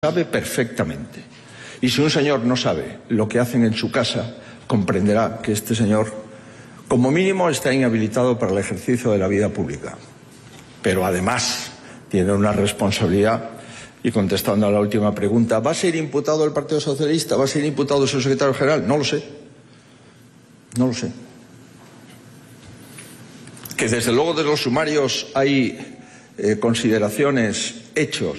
sabe perfectamente. Y si un señor no sabe lo que hacen en su casa, comprenderá que este señor, como mínimo, está inhabilitado para el ejercicio de la vida pública. Pero además tiene una responsabilidad. Y contestando a la última pregunta, ¿va a ser imputado el Partido Socialista? ¿Va a ser imputado su secretario general? No lo sé. No lo sé. Que desde luego de los sumarios hay consideraciones, hechos,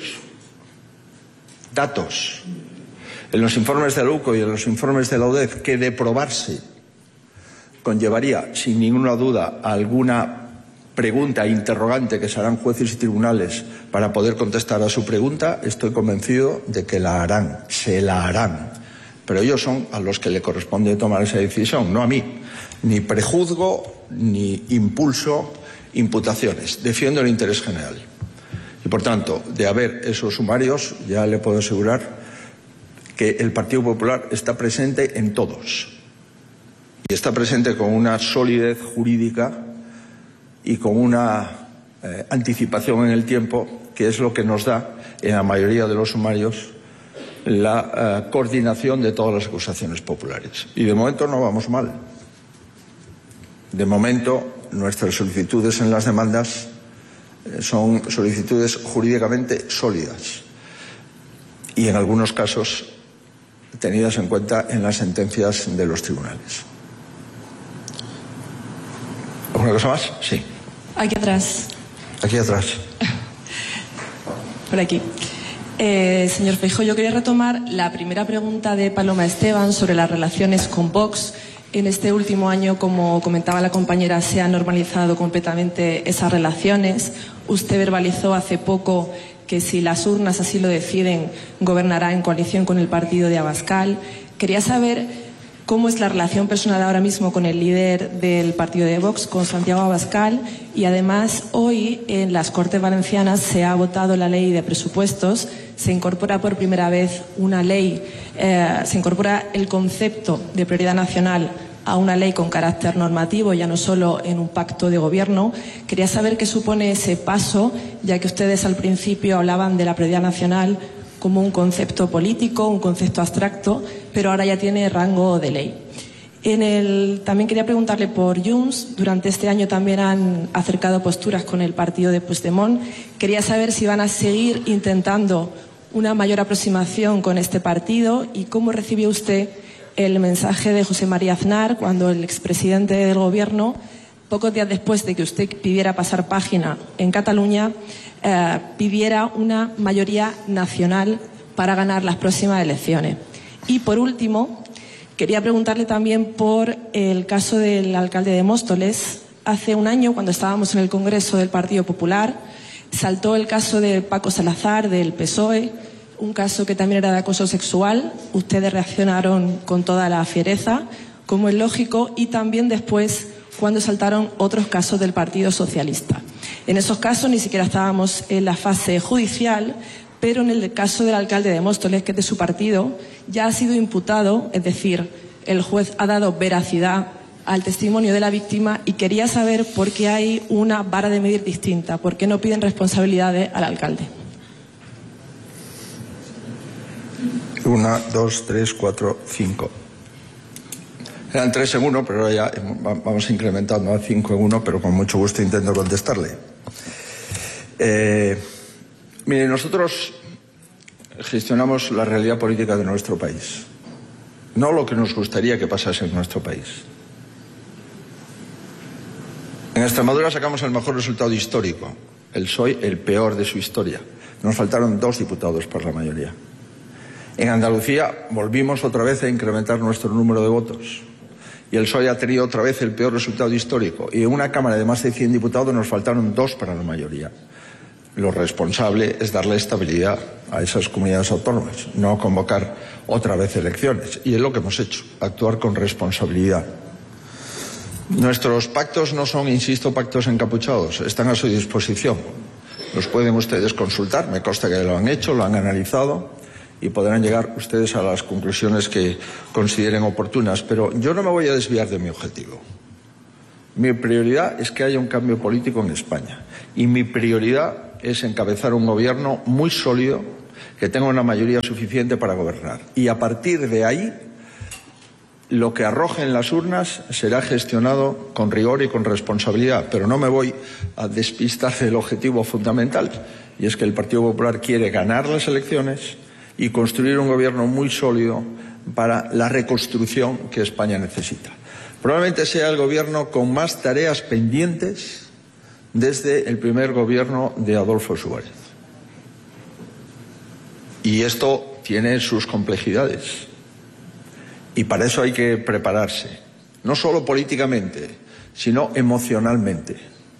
datos, en los informes de la UCO y en los informes de la UDEF, que de probarse conllevaría, sin ninguna duda, alguna pregunta interrogante que se harán jueces y tribunales para poder contestar a su pregunta, estoy convencido de que la harán, se la harán. Pero ellos son a los que le corresponde tomar esa decisión, no a mí. Ni prejuzgo, ni impulso imputaciones. Defiendo el interés general. Y por tanto, de haber esos sumarios, ya le puedo asegurar que el Partido Popular está presente en todos. Y está presente con una solidez jurídica y con una anticipación en el tiempo, que es lo que nos da, en la mayoría de los sumarios, la coordinación de todas las acusaciones populares. Y de momento no vamos mal. De momento, nuestras solicitudes en las demandas son solicitudes jurídicamente sólidas y, en algunos casos, tenidas en cuenta en las sentencias de los tribunales. ¿Alguna cosa más? Sí. Aquí atrás. Aquí atrás. Por aquí. Señor Feijóo, yo quería retomar la primera pregunta de Paloma Esteban sobre las relaciones con Vox. En este último año, como comentaba la compañera, se han normalizado completamente esas relaciones. Usted verbalizó hace poco que si las urnas así lo deciden, gobernará en coalición con el partido de Abascal. Quería saber cómo es la relación personal ahora mismo con el líder del partido de Vox, con Santiago Abascal, y además hoy en las Cortes Valencianas se ha votado la ley de presupuestos, se incorpora por primera vez una ley, se incorpora el concepto de prioridad nacional a una ley con carácter normativo, ya no solo en un pacto de gobierno. Quería saber qué supone ese paso, ya que ustedes al principio hablaban de la prioridad nacional como un concepto político, un concepto abstracto, pero ahora ya tiene rango de ley. También quería preguntarle por Junts. Durante este año también han acercado posturas con el partido de Puigdemont. Quería saber si van a seguir intentando una mayor aproximación con este partido y cómo recibió usted el mensaje de José María Aznar cuando el expresidente del Gobierno, pocos días después de que usted pidiera pasar página en Cataluña, pidiera una mayoría nacional para ganar las próximas elecciones. Y por último, quería preguntarle también por el caso del alcalde de Móstoles. Hace un año, cuando estábamos en el Congreso del Partido Popular, saltó el caso de Paco Salazar, del PSOE, un caso que también era de acoso sexual. Ustedes reaccionaron con toda la fiereza, como es lógico, y también después cuando saltaron otros casos del Partido Socialista. En esos casos ni siquiera estábamos en la fase judicial, pero en el caso del alcalde de Móstoles, que es de su partido, ya ha sido imputado, es decir, el juez ha dado veracidad al testimonio de la víctima, y quería saber por qué hay una vara de medir distinta, por qué no piden responsabilidades al alcalde. 1, 2, 3, 4, 5. Eran 3 en 1, pero ahora ya vamos incrementando a 5 en 1, pero con mucho gusto intento contestarle. Mire, nosotros gestionamos la realidad política de nuestro país, no lo que nos gustaría que pasase en nuestro país. En Extremadura sacamos el mejor resultado histórico, el PSOE el peor de su historia. Nos faltaron 2 diputados por la mayoría. En Andalucía volvimos otra vez a incrementar nuestro número de votos y el PSOE ha tenido otra vez el peor resultado histórico, y en una Cámara de más de 100 diputados nos faltaron 2 para la mayoría. Lo responsable es darle estabilidad a esas comunidades autónomas, no convocar otra vez elecciones, y es lo que hemos hecho, actuar con responsabilidad. Nuestros pactos no son, insisto, pactos encapuchados, están a su disposición. Los pueden ustedes consultar, me consta que lo han hecho, lo han analizado, y podrán llegar ustedes a las conclusiones que consideren oportunas. Pero yo no me voy a desviar de mi objetivo. Mi prioridad es que haya un cambio político en España. Y mi prioridad es encabezar un gobierno muy sólido que tenga una mayoría suficiente para gobernar. Y a partir de ahí, lo que arrojen las urnas será gestionado con rigor y con responsabilidad. Pero no me voy a despistar del objetivo fundamental, y es que el Partido Popular quiere ganar las elecciones y construir un gobierno muy sólido para la reconstrucción que España necesita. Probablemente sea el gobierno con más tareas pendientes desde el primer gobierno de Adolfo Suárez. Y esto tiene sus complejidades. Y para eso hay que prepararse, no solo políticamente, sino emocionalmente.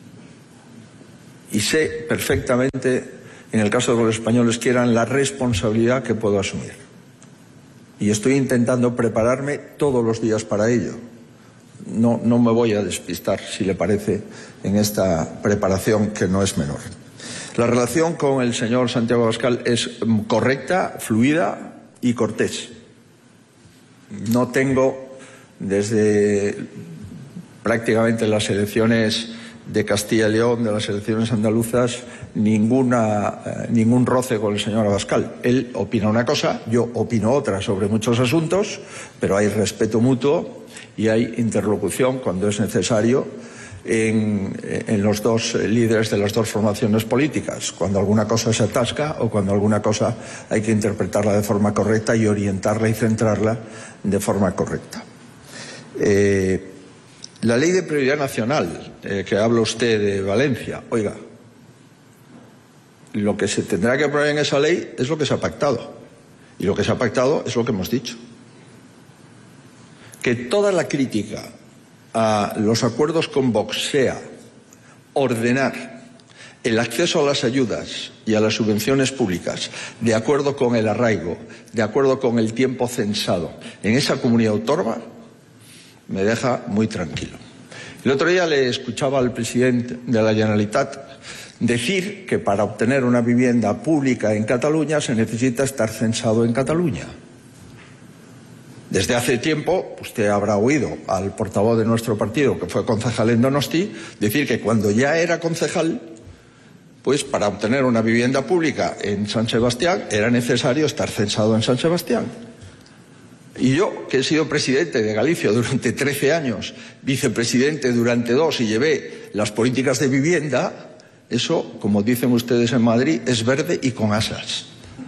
Y sé perfectamente, en el caso de los españoles, que eran la responsabilidad que puedo asumir. Y estoy intentando prepararme todos los días para ello. No me voy a despistar, si le parece, en esta preparación que no es menor. La relación con el señor Santiago Abascal es correcta, fluida y cortés. No tengo, desde prácticamente las elecciones de Castilla y León, de las elecciones andaluzas, ningún roce con el señor Abascal. Él opina una cosa, yo opino otra sobre muchos asuntos, pero hay respeto mutuo y hay interlocución cuando es necesario en los dos líderes de las dos formaciones políticas, cuando alguna cosa se atasca o cuando alguna cosa hay que interpretarla de forma correcta y orientarla y centrarla de forma correcta. La ley de prioridad nacional, que habla usted de Valencia, oiga, lo que se tendrá que aprobar en esa ley es lo que se ha pactado, y lo que se ha pactado es lo que hemos dicho. Que toda la crítica a los acuerdos con Vox sea ordenar el acceso a las ayudas y a las subvenciones públicas de acuerdo con el arraigo, de acuerdo con el tiempo censado en esa comunidad autónoma, me deja muy tranquilo. El otro día le escuchaba al presidente de la Generalitat decir que para obtener una vivienda pública en Cataluña se necesita estar censado en Cataluña. Desde hace tiempo, usted habrá oído al portavoz de nuestro partido, que fue concejal en Donosti, decir que cuando ya era concejal, pues para obtener una vivienda pública en San Sebastián era necesario estar censado en San Sebastián. Y yo, que he sido presidente de Galicia durante 13 años, vicepresidente durante 2 y llevé las políticas de vivienda, eso, como dicen ustedes en Madrid, es verde y con asas.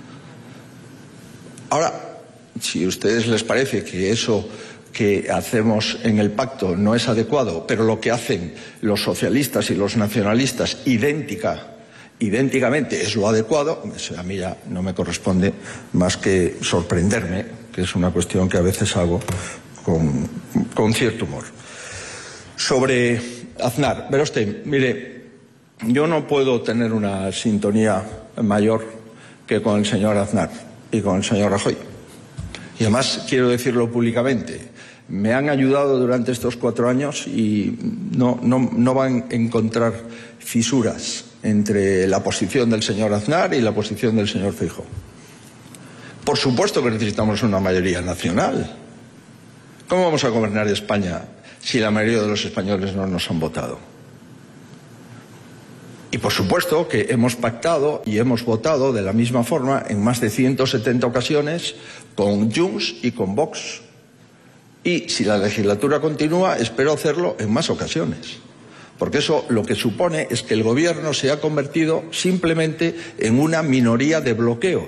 Ahora, si a ustedes les parece que eso que hacemos en el pacto no es adecuado, pero lo que hacen los socialistas y los nacionalistas idénticamente es lo adecuado, a mí ya no me corresponde más que sorprenderme, que es una cuestión que a veces hago con cierto humor. Sobre Aznar, verá usted, mire, yo no puedo tener una sintonía mayor que con el señor Aznar y con el señor Rajoy. Y además quiero decirlo públicamente, me han ayudado durante estos 4 años y no van a encontrar fisuras entre la posición del señor Aznar y la posición del señor Feijóo. Por supuesto que necesitamos una mayoría nacional. ¿Cómo vamos a gobernar España si la mayoría de los españoles no nos han votado? Y por supuesto que hemos pactado y hemos votado de la misma forma en más de 170 ocasiones con Junts y con Vox. Y si la legislatura continúa, espero hacerlo en más ocasiones. Porque eso lo que supone es que el gobierno se ha convertido simplemente en una minoría de bloqueo.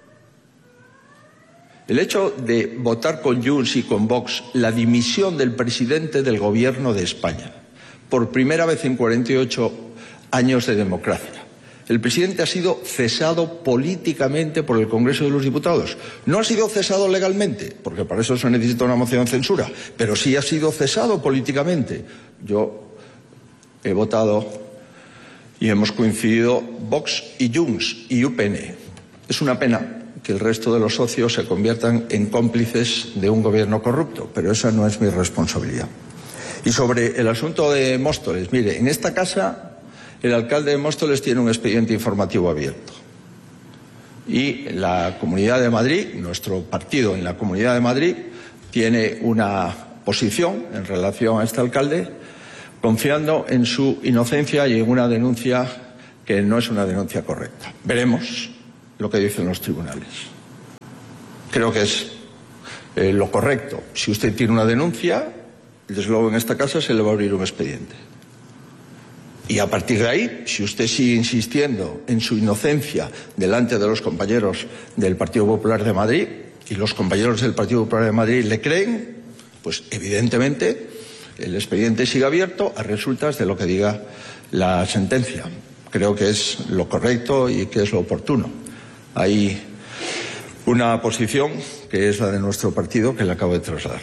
El hecho de votar con Junts y con Vox la dimisión del presidente del gobierno de España, por primera vez en 48 años de democracia. El presidente ha sido cesado políticamente por el Congreso de los Diputados. No ha sido cesado legalmente, porque para eso se necesita una moción de censura, pero sí ha sido cesado políticamente. Yo he votado y hemos coincidido Vox y Junts y UPN. Es una pena que el resto de los socios se conviertan en cómplices de un gobierno corrupto, pero esa no es mi responsabilidad. Y sobre el asunto de Móstoles, mire, en esta casa el alcalde de Móstoles tiene un expediente informativo abierto. Y la Comunidad de Madrid, nuestro partido en la Comunidad de Madrid, tiene una posición en relación a este alcalde, confiando en su inocencia y en una denuncia que no es una denuncia correcta. Veremos lo que dicen los tribunales. Creo que es lo correcto. Si usted tiene una denuncia, desde luego en esta casa se le va a abrir un expediente. Y a partir de ahí, si usted sigue insistiendo en su inocencia delante de los compañeros del Partido Popular de Madrid y los compañeros del Partido Popular de Madrid le creen, pues evidentemente el expediente sigue abierto a resultas de lo que diga la sentencia. Creo que es lo correcto y que es lo oportuno. Hay una posición que es la de nuestro partido que le acabo de trasladar.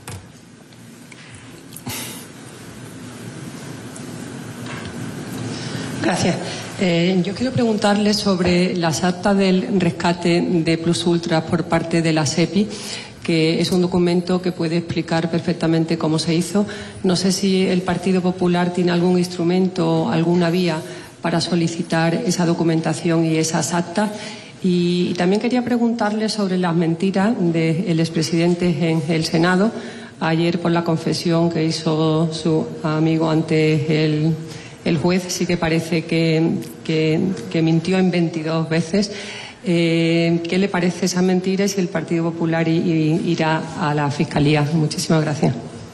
Gracias. Yo quiero preguntarle sobre las actas del rescate de Plus Ultra por parte de la SEPI, que es un documento que puede explicar perfectamente cómo se hizo. No sé si el Partido Popular tiene algún instrumento, alguna vía para solicitar esa documentación y esas actas. Y también quería preguntarle sobre las mentiras del expresidente en el Senado, ayer por la confesión que hizo su amigo ante el juez. Sí que parece que mintió en 22 veces. ¿Qué le parece esa mentira y si el Partido Popular irá a la Fiscalía? Muchísimas gracias.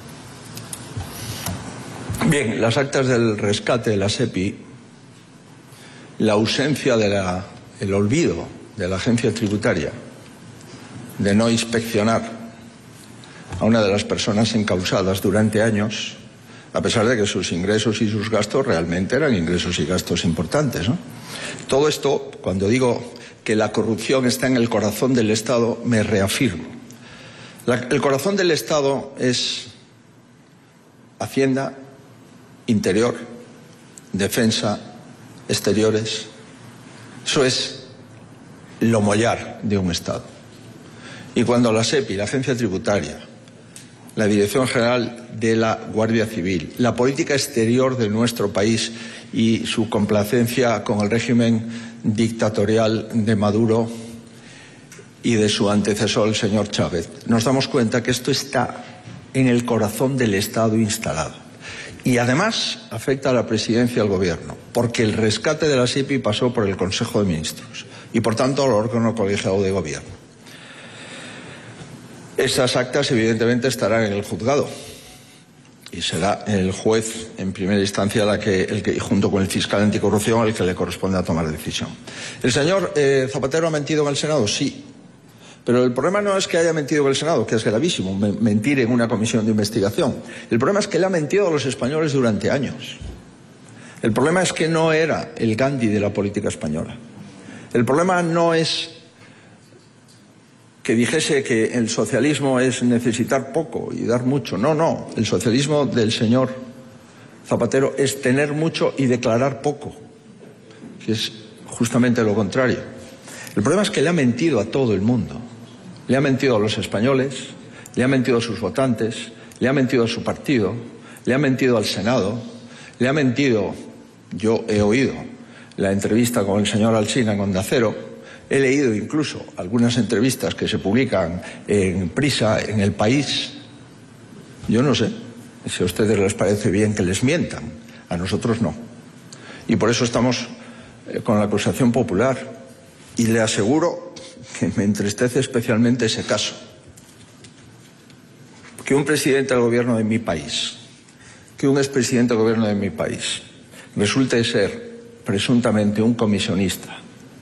Bien, las actas del rescate de la SEPI, la ausencia el olvido de la agencia tributaria de no inspeccionar a una de las personas encausadas durante años, a pesar de que sus ingresos y sus gastos realmente eran ingresos y gastos importantes, ¿no? Todo esto, cuando digo que la corrupción está en el corazón del Estado, me reafirmo. El corazón del Estado es Hacienda, Interior, Defensa, Exteriores. Eso es lo mollar de un Estado. Y cuando la SEPI, la Agencia Tributaria, la Dirección General de la Guardia Civil, la política exterior de nuestro país y su complacencia con el régimen dictatorial de Maduro y de su antecesor, el señor Chávez, nos damos cuenta que esto está en el corazón del Estado instalado. Y además afecta a la presidencia y al Gobierno, porque el rescate de la SEPI pasó por el Consejo de Ministros y, por tanto, al órgano colegiado de Gobierno. Esas actas, evidentemente, estarán en el juzgado y será el juez, en primera instancia, el que, junto con el fiscal anticorrupción, el que le corresponde a tomar decisión. ¿El señor Zapatero ha mentido en el Senado? Sí. Pero el problema no es que haya mentido en el Senado, que es gravísimo, mentir en una comisión de investigación. El problema es que le ha mentido a los españoles durante años. El problema es que no era el Gandhi de la política española. El problema no es que dijese que el socialismo es necesitar poco y dar mucho. No, no. El socialismo del señor Zapatero es tener mucho y declarar poco, que es justamente lo contrario. El problema es que le ha mentido a todo el mundo. Le ha mentido a los españoles, le ha mentido a sus votantes, le ha mentido a su partido, le ha mentido al Senado, le ha mentido. Yo he oído la entrevista con el señor Alsina en Onda Cero, he leído incluso algunas entrevistas que se publican en Prisa, en El País. Yo no sé si a ustedes les parece bien que les mientan, a nosotros no. Y por eso estamos con la acusación popular. Y le aseguro que me entristece especialmente ese caso. Que un presidente del gobierno de mi país, que un expresidente del gobierno de mi país, resulte ser presuntamente un comisionista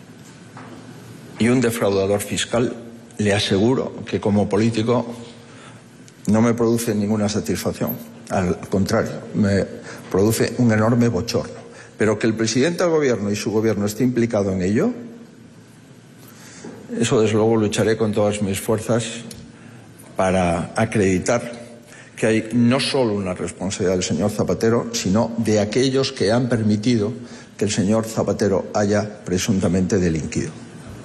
y un defraudador fiscal, le aseguro que como político no me produce ninguna satisfacción. Al contrario, me produce un enorme bochorno. Pero que el presidente del gobierno y su gobierno esté implicado en ello, eso desde luego lucharé con todas mis fuerzas para acreditar que hay no solo una responsabilidad del señor Zapatero, sino de aquellos que han permitido que el señor Zapatero haya presuntamente delinquido.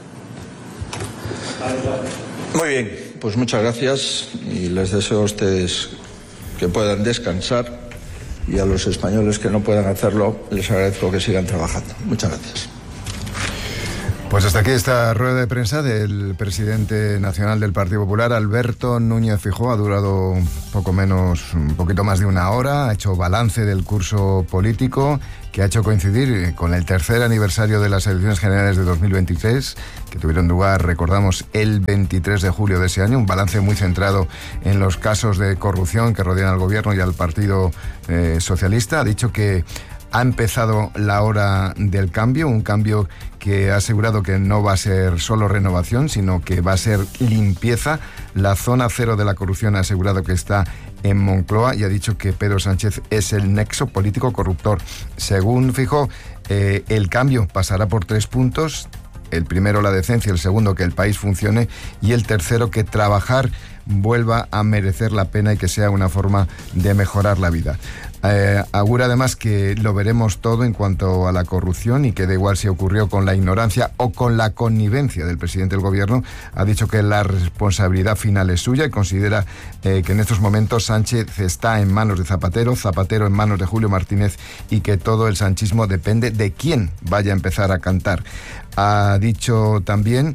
Muy bien, pues muchas gracias y les deseo a ustedes que puedan descansar y a los españoles que no puedan hacerlo les agradezco que sigan trabajando. Muchas gracias. Pues hasta aquí esta rueda de prensa del presidente nacional del Partido Popular, Alberto Núñez Feijóo. Ha durado un poquito más de una hora. Ha hecho balance del curso político que ha hecho coincidir con el tercer aniversario de las elecciones generales de 2023, que tuvieron lugar, recordamos, el 23 de julio de ese año. Un balance muy centrado en los casos de corrupción que rodean al gobierno y al Partido Socialista. Ha dicho que ha empezado la hora del cambio, un cambio que ha asegurado que no va a ser solo renovación, sino que va a ser limpieza. La zona cero de la corrupción ha asegurado que está en Moncloa y ha dicho que Pedro Sánchez es el nexo político corruptor. Según Feijóo, el cambio pasará por 3 puntos. El primero, la decencia; el segundo, que el país funcione; y el tercero, que trabajar vuelva a merecer la pena y que sea una forma de mejorar la vida. Augura además que lo veremos todo en cuanto a la corrupción y que da igual si ocurrió con la ignorancia o con la connivencia del presidente del gobierno. Ha dicho que la responsabilidad final es suya y considera que en estos momentos Sánchez está en manos de Zapatero, Zapatero en manos de Julio Martínez, y que todo el sanchismo depende de quién vaya a empezar a cantar. Ha dicho también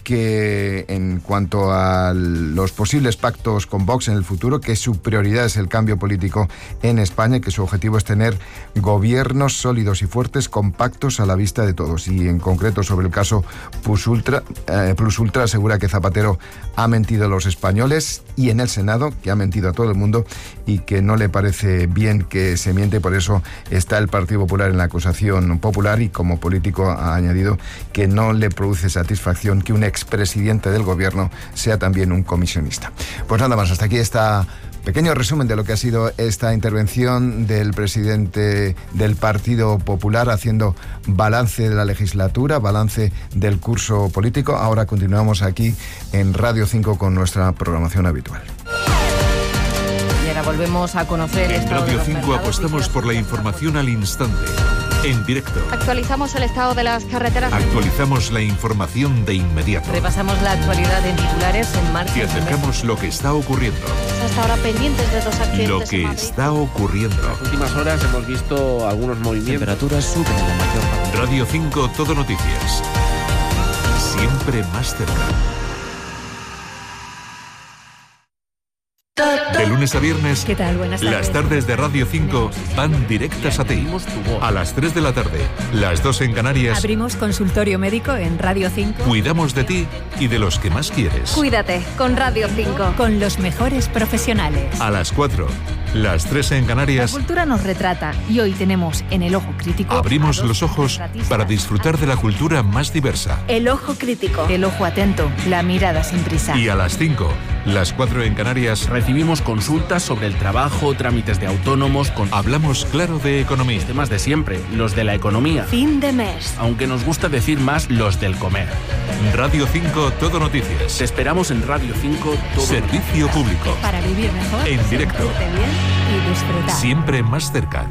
que en cuanto a los posibles pactos con Vox en el futuro, que su prioridad es el cambio político en España y que su objetivo es tener gobiernos sólidos y fuertes, compactos, a la vista de todos. Y en concreto sobre el caso Plus Ultra, asegura que Zapatero ha mentido a los españoles y en el Senado, que ha mentido a todo el mundo y que no le parece bien que se miente. Por eso está el Partido Popular en la acusación popular, y como político ha añadido que no le produce satisfacción que un expresidente del gobierno sea también un comisionista. Pues nada más, hasta aquí está pequeño resumen de lo que ha sido esta intervención del presidente del Partido Popular, haciendo balance de la legislatura, balance del curso político. Ahora continuamos aquí en Radio 5 con nuestra programación habitual. Y ahora volvemos a conocer el estado de los mercados. En Radio 5 apostamos por la información al instante, en directo. Actualizamos el estado de las carreteras. Actualizamos la información de inmediato. Repasamos la actualidad en titulares, en marcha. Y acercamos lo que está ocurriendo. Hasta ahora pendientes de 2 accidentes. Lo que está ocurriendo. En las últimas horas hemos visto algunos movimientos. Temperaturas suben en la mayor parte. Radio 5, Todo Noticias. Siempre más cerca. De lunes a viernes, ¿qué tal? Buenas tardes. Las tardes de Radio 5 van directas a ti. A las 3 de la tarde, las 2 en Canarias. Abrimos consultorio médico en Radio 5. Cuidamos de ti y de los que más quieres. Cuídate con Radio 5. Con los mejores profesionales. A las 4, las 3 en Canarias. La cultura nos retrata y hoy tenemos en El Ojo Crítico. Abrimos los ojos para disfrutar de la cultura más diversa. El Ojo Crítico. El ojo atento, la mirada sin prisa. Y a las 5, las 4 en Canarias. Recibimos consultas sobre el trabajo, trámites de autónomos. Hablamos claro de economía. Los temas de siempre, los de la economía. Fin de mes. Aunque nos gusta decir más los del comer. Radio 5, Todo Noticias. Te esperamos en Radio 5, Todo Servicio público. Para vivir mejor. En directo. Sentirte bien y disfrutar. Siempre más cerca.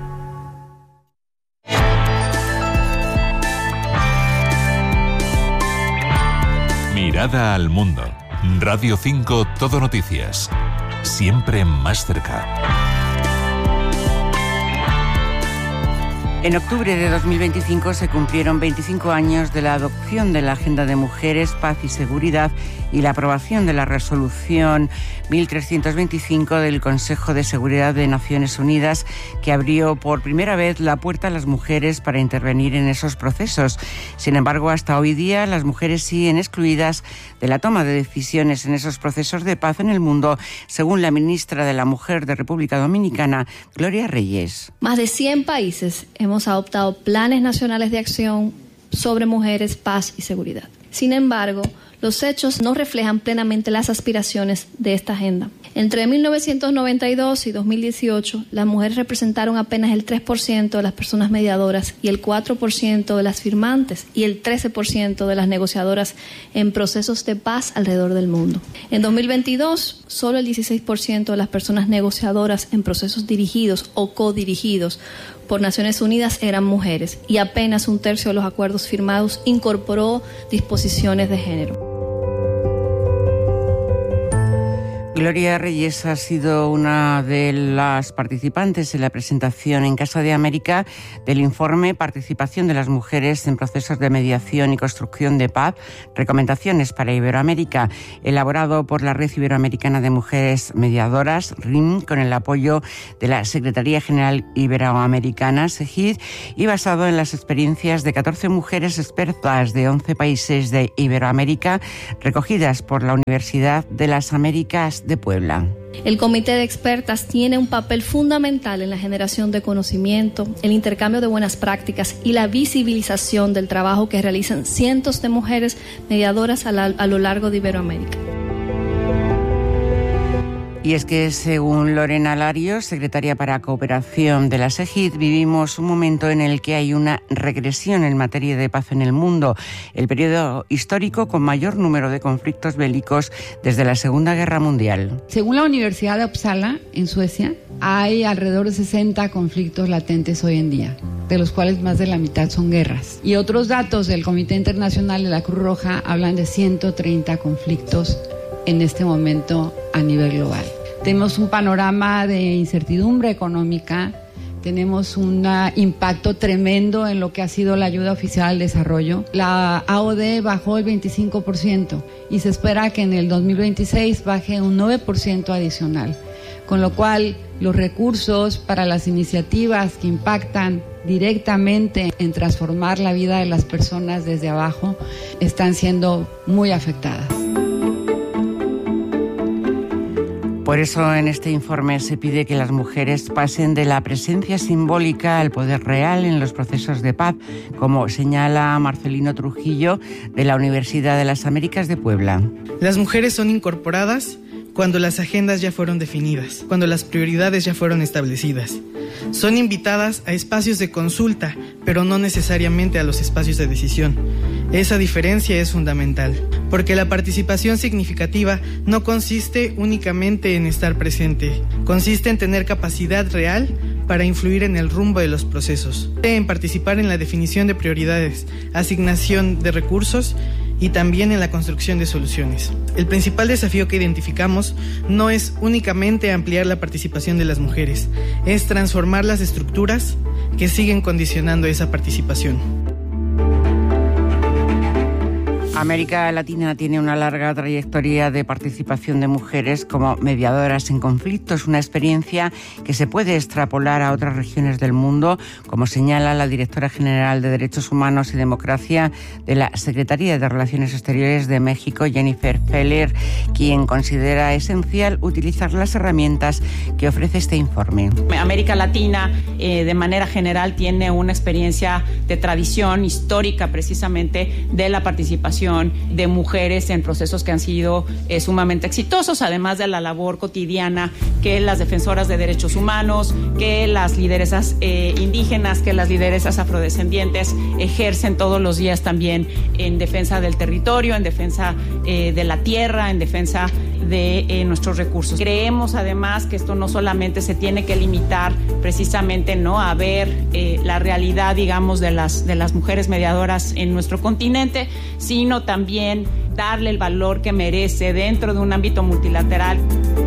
Mirada al mundo. Radio 5, Todo Noticias. Siempre más cerca. En octubre de 2025 se cumplieron 25 años de la adopción de la Agenda de Mujeres, Paz y Seguridad y la aprobación de la Resolución 1325 del Consejo de Seguridad de Naciones Unidas, que abrió por primera vez la puerta a las mujeres para intervenir en esos procesos. Sin embargo, hasta hoy día las mujeres siguen excluidas de la toma de decisiones en esos procesos de paz en el mundo, según la ministra de la Mujer de República Dominicana, Gloria Reyes. Más de 100 países hemos adoptado planes nacionales de acción sobre mujeres, paz y seguridad. Sin embargo, los hechos no reflejan plenamente las aspiraciones de esta agenda. Entre 1992 y 2018, las mujeres representaron apenas el 3% de las personas mediadoras y el 4% de las firmantes y el 13% de las negociadoras en procesos de paz alrededor del mundo. En 2022, solo el 16% de las personas negociadoras en procesos dirigidos o codirigidos por Naciones Unidas eran mujeres y apenas un tercio de los acuerdos firmados incorporó disposiciones de género. Gloria Reyes ha sido una de las participantes en la presentación en Casa de América del informe Participación de las mujeres en procesos de mediación y construcción de paz, recomendaciones para Iberoamérica, elaborado por la Red Iberoamericana de Mujeres Mediadoras, RIM, con el apoyo de la Secretaría General Iberoamericana, SEGID, y basado en las experiencias de 14 mujeres expertas de 11 países de Iberoamérica, recogidas por la Universidad de las Américas de Puebla. El comité de expertas tiene un papel fundamental en la generación de conocimiento, el intercambio de buenas prácticas y la visibilización del trabajo que realizan cientos de mujeres mediadoras a lo largo de Iberoamérica. Y es que, según Lorena Larios, secretaria para Cooperación de la SEGID, vivimos un momento en el que hay una regresión en materia de paz en el mundo, el periodo histórico con mayor número de conflictos bélicos desde la Segunda Guerra Mundial. Según la Universidad de Uppsala, en Suecia, hay alrededor de 60 conflictos latentes hoy en día, de los cuales más de la mitad son guerras. Y otros datos del Comité Internacional de la Cruz Roja hablan de 130 conflictos en este momento a nivel global. Tenemos un panorama de incertidumbre económica, tenemos un impacto tremendo en lo que ha sido la ayuda oficial al desarrollo. La AOD bajó el 25% y se espera que en el 2026 baje un 9% adicional, con lo cual los recursos para las iniciativas que impactan directamente en transformar la vida de las personas desde abajo están siendo muy afectadas. Por eso en este informe se pide que las mujeres pasen de la presencia simbólica al poder real en los procesos de paz, como señala Marcelino Trujillo de la Universidad de las Américas de Puebla. Las mujeres son incorporadas cuando las agendas ya fueron definidas, cuando las prioridades ya fueron establecidas. Son invitadas a espacios de consulta, pero no necesariamente a los espacios de decisión. Esa diferencia es fundamental, porque la participación significativa no consiste únicamente en estar presente, consiste en tener capacidad real para influir en el rumbo de los procesos, en participar en la definición de prioridades, asignación de recursos y también en la construcción de soluciones. El principal desafío que identificamos no es únicamente ampliar la participación de las mujeres, es transformar las estructuras que siguen condicionando esa participación. América Latina tiene una larga trayectoria de participación de mujeres como mediadoras en conflictos, una experiencia que se puede extrapolar a otras regiones del mundo, como señala la directora general de Derechos Humanos y Democracia de la Secretaría de Relaciones Exteriores de México, Jennifer Feller, quien considera esencial utilizar las herramientas que ofrece este informe. América Latina, de manera general, tiene una experiencia de tradición histórica precisamente de la participación de mujeres en procesos que han sido sumamente exitosos, además de la labor cotidiana que las defensoras de derechos humanos, que las lideresas indígenas, que las lideresas afrodescendientes ejercen todos los días también en defensa del territorio, en defensa de la tierra, en defensa de nuestros recursos. Creemos además que esto no solamente se tiene que limitar precisamente a ver la realidad, digamos, de las mujeres mediadoras en nuestro continente, sino también darle el valor que merece dentro de un ámbito multilateral.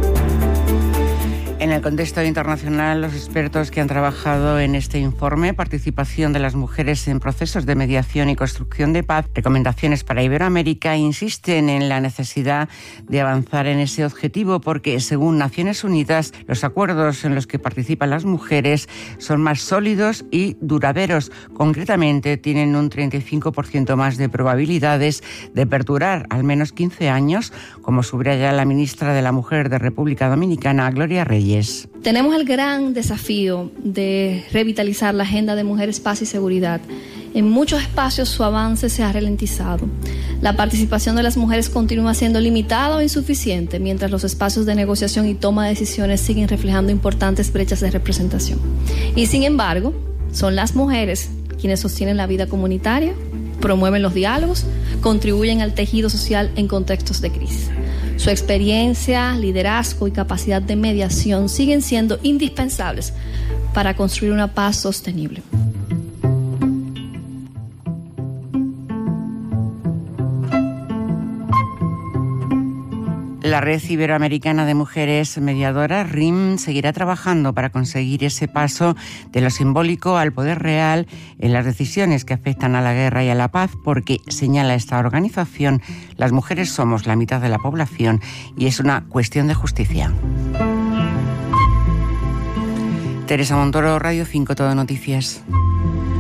En el contexto internacional, los expertos que han trabajado en este informe, Participación de las mujeres en procesos de mediación y construcción de paz, recomendaciones para Iberoamérica, insisten en la necesidad de avanzar en ese objetivo porque, según Naciones Unidas, los acuerdos en los que participan las mujeres son más sólidos y duraderos. Concretamente, tienen un 35% más de probabilidades de perdurar al menos 15 años, como subraya la ministra de la Mujer de República Dominicana, Gloria Reyes. Tenemos el gran desafío de revitalizar la agenda de mujeres, paz y seguridad. En muchos espacios su avance se ha ralentizado. La participación de las mujeres continúa siendo limitada o insuficiente, mientras los espacios de negociación y toma de decisiones siguen reflejando importantes brechas de representación. Y sin embargo, son las mujeres quienes sostienen la vida comunitaria, promueven los diálogos, contribuyen al tejido social en contextos de crisis. Su experiencia, liderazgo y capacidad de mediación siguen siendo indispensables para construir una paz sostenible. La Red Iberoamericana de Mujeres Mediadoras, RIM, seguirá trabajando para conseguir ese paso de lo simbólico al poder real en las decisiones que afectan a la guerra y a la paz, porque, señala esta organización, las mujeres somos la mitad de la población y es una cuestión de justicia. Teresa Montoro, Radio 5, Todo Noticias.